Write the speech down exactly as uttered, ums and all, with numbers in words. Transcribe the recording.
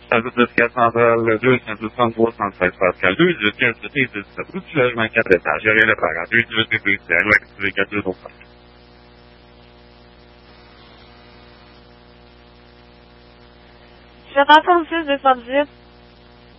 Centrale deux cent soixante-trois cent treize Pascal deux, je tiens à citer ce tableau du logement quatre étages. J'ai rien à faire à deux, je vais t'écouter, c'est à l'activer quatre deux autres. Je t'entends six deux cent dix-huit.